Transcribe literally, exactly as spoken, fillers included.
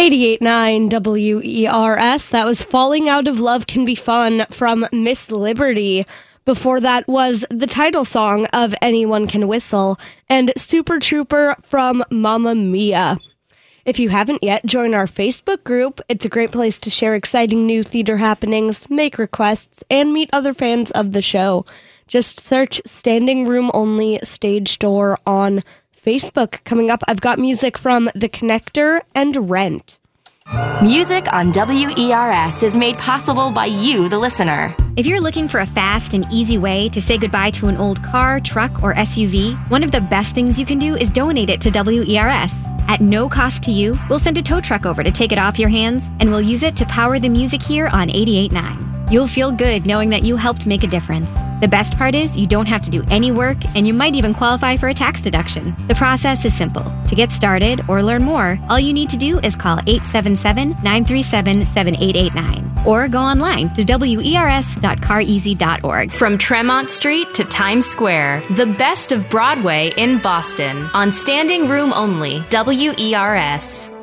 eighty-eight point nine W E R S. That was Falling Out of Love Can Be Fun from Miss Liberty. Before that was the title song of Anyone Can Whistle and Super Trooper from Mamma Mia. If you haven't yet, join our Facebook group. It's a great place to share exciting new theater happenings, make requests, and meet other fans of the show. Just search Standing Room Only Stage Door on Facebook. Coming up, I've got music from The Connector and Rent. Music on W E R S is made possible by you, the listener. If you're looking for a fast and easy way to say goodbye to an old car, truck, or S U V, one of the best things you can do is donate it to W E R S. At no cost to you, we'll send a tow truck over to take it off your hands, and we'll use it to power the music here on eighty-eight point nine. You'll feel good knowing that you helped make a difference. The best part is you don't have to do any work, and you might even qualify for a tax deduction. The process is simple. To get started or learn more, all you need to do is call eight seven seven, nine three seven, seven eight eight nine or go online to W E R S dot car easy dot org. From Tremont Street to Times Square, the best of Broadway in Boston on Standing Room Only, W E R S.